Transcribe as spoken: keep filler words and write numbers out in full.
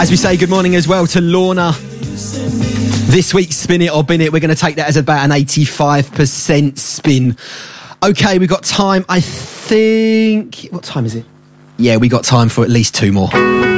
As we say good morning as well to Lorna. This week's Spin It or Bin It, we're going to take that as about an eighty-five percent spin. Okay, we've got time, I think... What time is it? Yeah, we got time for at least two more.